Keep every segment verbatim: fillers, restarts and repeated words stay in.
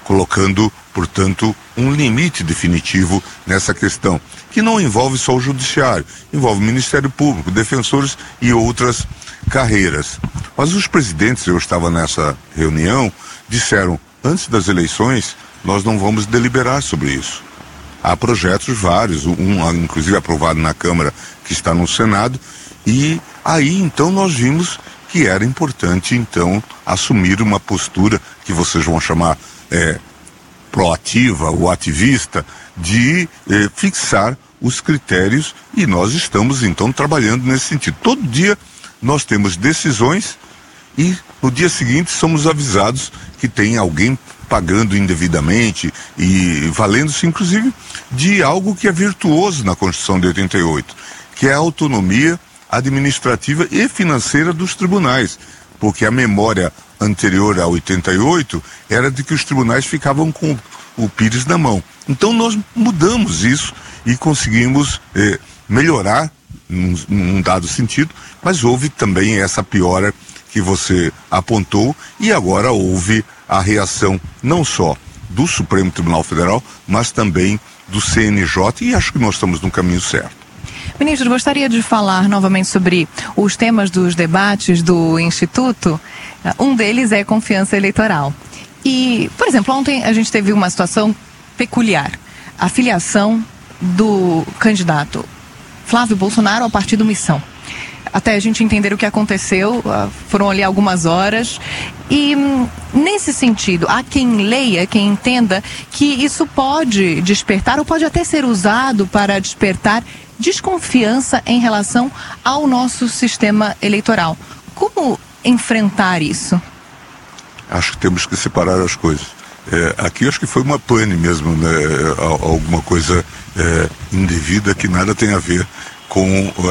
colocando, portanto, um limite definitivo nessa questão, que não envolve só o judiciário, envolve o Ministério Público, defensores e outras carreiras. Mas os presidentes, eu estava nessa reunião, disseram, antes das eleições, nós não vamos deliberar sobre isso. Há projetos vários, um inclusive aprovado na Câmara, que está no Senado, e aí então nós vimos que era importante então assumir uma postura que vocês vão chamar é, proativa ou ativista, de é, fixar os critérios, e nós estamos então trabalhando nesse sentido. Todo dia nós temos decisões e no dia seguinte somos avisados que tem alguém pagando indevidamente e valendo-se inclusive de algo que é virtuoso na Constituição de oitenta e oito, que é a autonomia administrativa e financeira dos tribunais, porque a memória anterior a oitenta e oito era de que os tribunais ficavam com o pires na mão. Então nós mudamos isso e conseguimos eh, melhorar num, num dado sentido, mas houve também essa piora que você apontou, e agora houve a reação não só do Supremo Tribunal Federal, mas também do C N J, e acho que nós estamos no caminho certo. Ministro, gostaria de falar novamente sobre os temas dos debates do Instituto. Um deles é confiança eleitoral. E, por exemplo, ontem a gente teve uma situação peculiar. A filiação do candidato Flávio Bolsonaro ao Partido Missão. Até a gente entender o que aconteceu, foram ali algumas horas. E, nesse sentido, há quem leia, quem entenda que isso pode despertar, ou pode até ser usado para despertar desconfiança em relação ao nosso sistema eleitoral. Como enfrentar isso? Acho que temos que separar as coisas. É, aqui acho que foi uma pane mesmo, né? Alguma coisa é, indevida que nada tem a ver com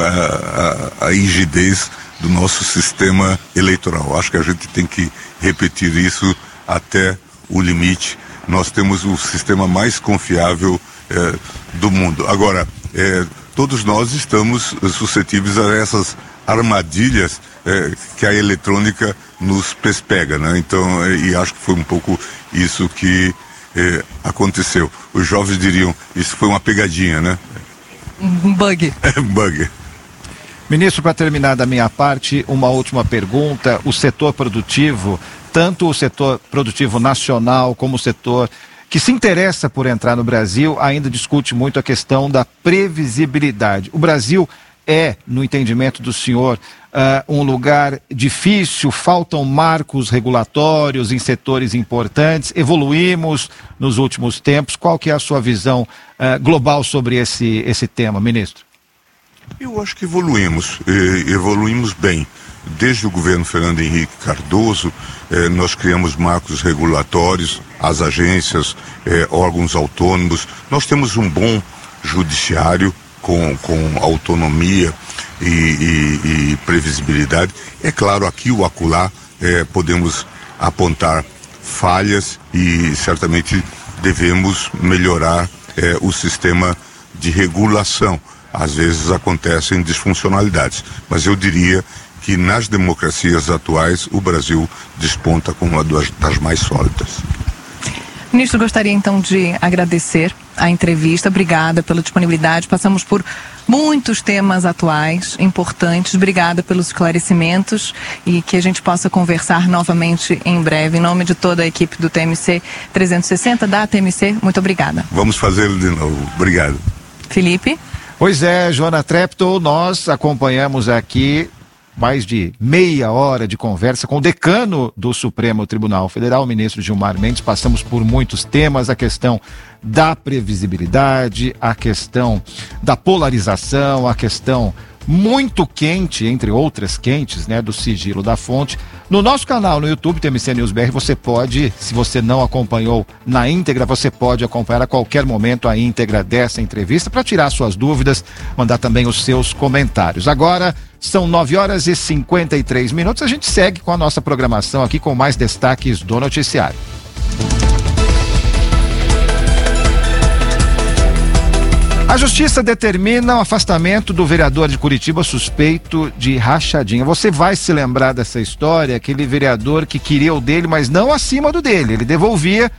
a, a, a rigidez do nosso sistema eleitoral. Acho que a gente tem que repetir isso até o limite. Nós temos o sistema mais confiável é, do mundo. Agora, é, todos nós estamos suscetíveis a essas armadilhas é, que a eletrônica nos pespega, né? Então, é, e acho que foi um pouco isso que é, aconteceu. Os jovens diriam, isso foi uma pegadinha, né? Um bug. É um bug. Ministro, para terminar da minha parte, uma última pergunta. O setor produtivo, tanto o setor produtivo nacional como o setor que se interessa por entrar no Brasil, ainda discute muito a questão da previsibilidade. O Brasil é, no entendimento do senhor, uh, um lugar difícil, faltam marcos regulatórios em setores importantes, evoluímos nos últimos tempos. Qual que é a sua visão uh, global sobre esse, esse tema, ministro? Eu acho que evoluímos, e evoluímos bem. Desde o governo Fernando Henrique Cardoso, eh, nós criamos marcos regulatórios, as agências, eh, órgãos autônomos. Nós temos um bom judiciário com, com autonomia e, e, e previsibilidade. É claro, aqui ou acolá eh, podemos apontar falhas e certamente devemos melhorar eh, o sistema de regulação. Às vezes acontecem disfuncionalidades, mas eu diria que nas democracias atuais o Brasil desponta como uma das mais sólidas. Ministro, gostaria então de agradecer a entrevista. Obrigada pela disponibilidade. Passamos por muitos temas atuais, importantes. Obrigada pelos esclarecimentos e que a gente possa conversar novamente em breve. Em nome de toda a equipe do T M C trezentos e sessenta, da T M C, muito obrigada. Vamos fazê-lo de novo. Obrigado. Felipe? Pois é, Joana Treptow, nós acompanhamos aqui mais de meia hora de conversa com o decano do Supremo Tribunal Federal, o ministro Gilmar Mendes. Passamos por muitos temas, a questão da previsibilidade, a questão da polarização, a questão muito quente, entre outras quentes, né, do sigilo da fonte. No nosso canal no YouTube, T M C News B R, você pode, se você não acompanhou na íntegra, você pode acompanhar a qualquer momento a íntegra dessa entrevista para tirar suas dúvidas, mandar também os seus comentários. Agora são nove horas e cinquenta e três minutos, a gente segue com a nossa programação aqui com mais destaques do noticiário. A Justiça determina o afastamento do vereador de Curitiba suspeito de rachadinha. Você vai se lembrar dessa história, aquele vereador que queria o dele, mas não acima do dele. Ele devolvia